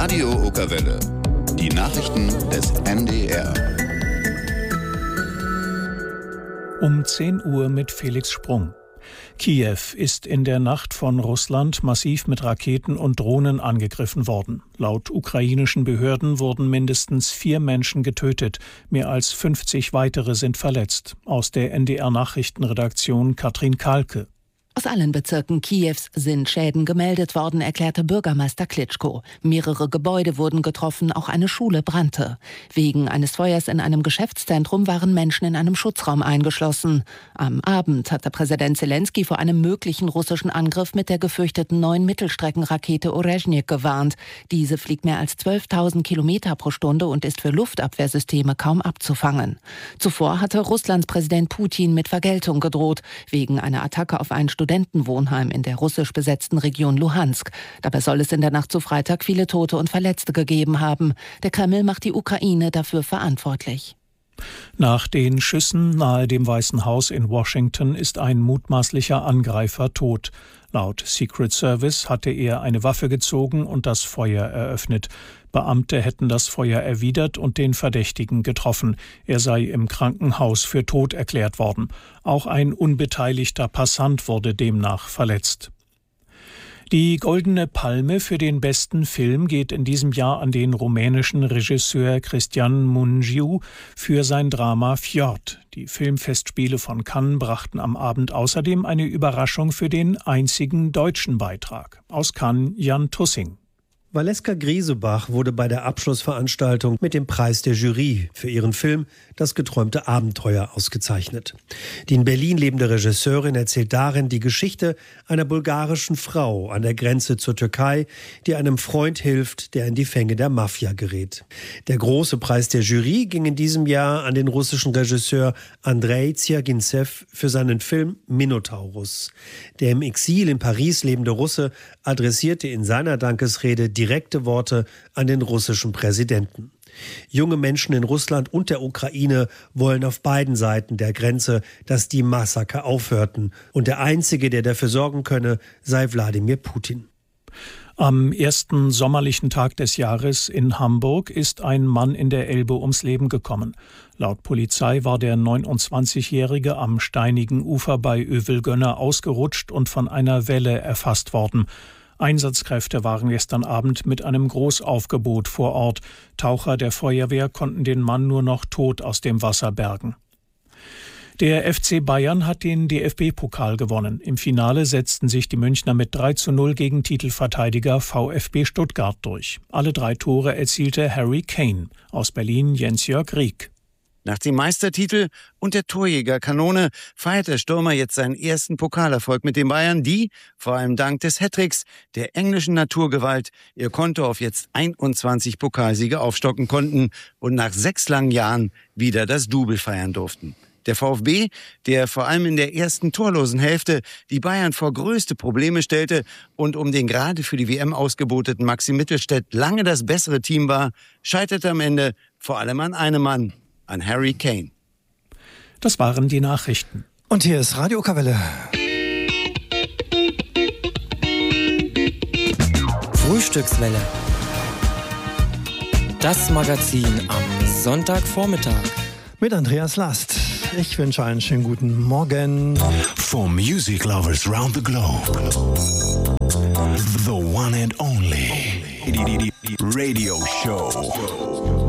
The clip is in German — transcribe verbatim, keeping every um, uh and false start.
Radio Okerwelle. Die Nachrichten des N D R. Um zehn Uhr mit Felix Sprung. Kiew ist in der Nacht von Russland massiv mit Raketen und Drohnen angegriffen worden. Laut ukrainischen Behörden wurden mindestens vier Menschen getötet. Mehr als fünfzig weitere sind verletzt. Aus der N D R-Nachrichtenredaktion Katrin Kahlke. Aus allen Bezirken Kiews sind Schäden gemeldet worden, erklärte Bürgermeister Klitschko. Mehrere Gebäude wurden getroffen, auch eine Schule brannte. Wegen eines Feuers in einem Geschäftszentrum waren Menschen in einem Schutzraum eingeschlossen. Am Abend hatte Präsident Zelensky vor einem möglichen russischen Angriff mit der gefürchteten neuen Mittelstreckenrakete Orezhnik gewarnt. Diese fliegt mehr als zwölftausend Kilometer pro Stunde und ist für Luftabwehrsysteme kaum abzufangen. Zuvor hatte Russlands Präsident Putin mit Vergeltung gedroht, wegen einer Attacke auf ein Studentenwohnheim in der russisch besetzten Region Luhansk. Dabei soll es in der Nacht zu Freitag viele Tote und Verletzte gegeben haben. Der Kreml macht die Ukraine dafür verantwortlich. Nach den Schüssen nahe dem Weißen Haus in Washington ist ein mutmaßlicher Angreifer tot. Laut Secret Service hatte er eine Waffe gezogen und das Feuer eröffnet. Beamte hätten das Feuer erwidert und den Verdächtigen getroffen. Er sei im Krankenhaus für tot erklärt worden. Auch ein unbeteiligter Passant wurde demnach verletzt. Die Goldene Palme für den besten Film geht in diesem Jahr an den rumänischen Regisseur Cristian Mungiu für sein Drama Fjord. Die Filmfestspiele von Cannes brachten am Abend außerdem eine Überraschung für den einzigen deutschen Beitrag. Aus Cannes Jan Tussing. Valeska Griesebach wurde bei der Abschlussveranstaltung mit dem Preis der Jury für ihren Film Das geträumte Abenteuer ausgezeichnet. Die in Berlin lebende Regisseurin erzählt darin die Geschichte einer bulgarischen Frau an der Grenze zur Türkei, die einem Freund hilft, der in die Fänge der Mafia gerät. Der große Preis der Jury ging in diesem Jahr an den russischen Regisseur Andrei Zjagintsev für seinen Film Minotaurus. Der im Exil in Paris lebende Russe adressierte in seiner Dankesrede direkte Worte an den russischen Präsidenten. Junge Menschen in Russland und der Ukraine wollen auf beiden Seiten der Grenze, dass die Massaker aufhörten. Und der Einzige, der dafür sorgen könne, sei Wladimir Putin. Am ersten sommerlichen Tag des Jahres in Hamburg ist ein Mann in der Elbe ums Leben gekommen. Laut Polizei war der neunundzwanzigjährige am steinigen Ufer bei Övelgönner ausgerutscht und von einer Welle erfasst worden. Einsatzkräfte waren gestern Abend mit einem Großaufgebot vor Ort. Taucher der Feuerwehr konnten den Mann nur noch tot aus dem Wasser bergen. Der F C Bayern hat den D F B-Pokal gewonnen. Im Finale setzten sich die Münchner mit drei zu null gegen Titelverteidiger VfB Stuttgart durch. Alle drei Tore erzielte Harry Kane. Aus Berlin Jens-Jörg Rieck. Nach dem Meistertitel und der Torjägerkanone feiert der Stürmer jetzt seinen ersten Pokalerfolg mit den Bayern, die, vor allem dank des Hattricks der englischen Naturgewalt, ihr Konto auf jetzt einundzwanzig Pokalsiege aufstocken konnten und nach sechs langen Jahren wieder das Double feiern durften. Der VfB, der vor allem in der ersten torlosen Hälfte die Bayern vor größte Probleme stellte und um den gerade für die W M ausgeboteten Maxim Mittelstädt lange das bessere Team war, scheiterte am Ende vor allem an einem Mann, an Harry Kane. Das waren die Nachrichten. Und hier ist Radio Okerwelle. Frühstückswelle. Das Magazin am Sonntagvormittag. Mit Andreas Last. Ich wünsche einen schönen guten Morgen. For music lovers round the globe. The one and only Radio Show.